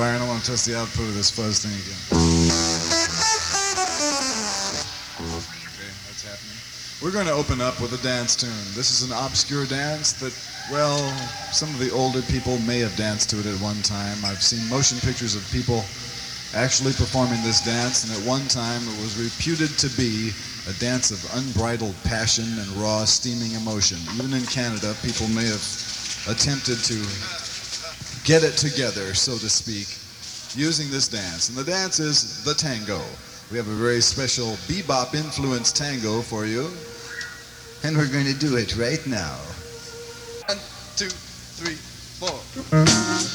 Byron, I want to test the output of this fuzz thing again. Okay, that's happening. We're going to open up with a dance tune. This is an obscure dance that, well, some of the older people may have danced to it at one time. I've seen motion pictures of people actually performing this dance, and at one time it was reputed to be a dance of unbridled passion and raw, steaming emotion. Even in Canada, people may have attempted to get it together, so to speak, using this dance. And the dance is the tango. We have a very special bebop-influenced tango for you, and we're going to do it right now. 1, 2, 3, 4.